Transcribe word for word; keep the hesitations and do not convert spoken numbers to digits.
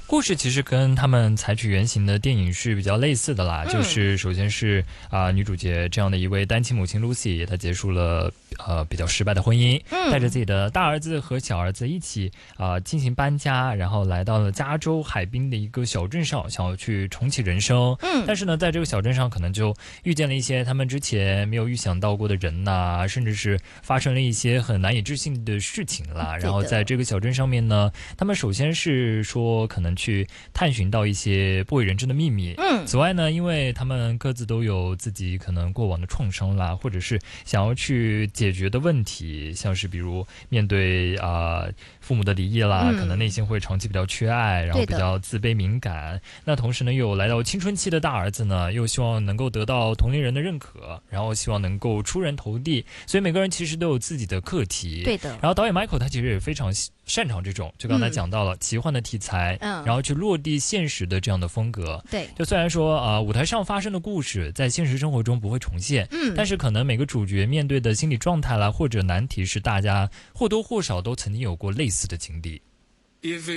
故事其实跟他们采取原型的电影是比较类似的啦，嗯、就是首先是啊、呃、女主角这样的一位单亲母亲 Lucy， 她结束了呃比较失败的婚姻，嗯、带着自己的大儿子和小儿子一起啊、呃、进行搬家，然后来到了加州海滨的一个小镇上，想要去重启人生。嗯，但是呢，在这个小镇上可能就遇见了一些他们之前没有预想到过的人呐、啊，甚至是发生了一些很难以置信的事情啦。然后在这个小镇上面呢，他们首先是说可能去探寻到一些不为人知的秘密。嗯，此外呢，因为他们各自都有自己可能过往的创伤啦，或者是想要去解决的问题，像是比如面对啊、呃、父母的离异啦、嗯，可能内心会长期比较缺爱，然后比较自卑敏感。那同时呢，又有来到青春期的大儿子呢，又希望能够得到同龄人的认可，然后希望能够出人头地。所以每个人其实都有自己的课题。 对的。 然后导演 Michael 他其实也非常擅长这种，就刚才讲到了、嗯、奇幻的题材，嗯，然后去落地现实的这样的风格。 对， 就虽然说啊、呃，舞台上发生的故事在现实生活中不会重现，嗯，但是可能每个主角面对的心理状态啦，或者难题是大家或多或少都曾经有过类似的经历。